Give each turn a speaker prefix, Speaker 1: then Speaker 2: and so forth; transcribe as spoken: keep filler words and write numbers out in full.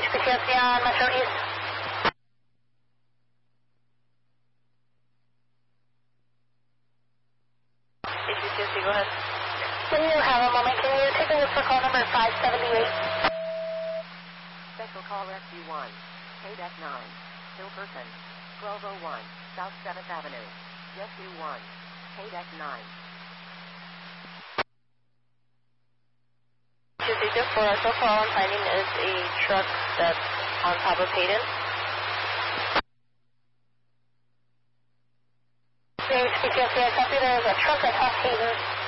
Speaker 1: H P T S C on Metro East. H P T S C, go ahead. When you have a moment, can you take a look for call number five seventy-eight?
Speaker 2: Special call S U one, K D E C nine, Hilperson, twelve oh one, South seventh Avenue, S U one, K D E C nine.
Speaker 1: Tuesday for us, so far all I'm finding is a truck that's on top of Hayden. H P T S C, I copy there is a truck atop Hayden.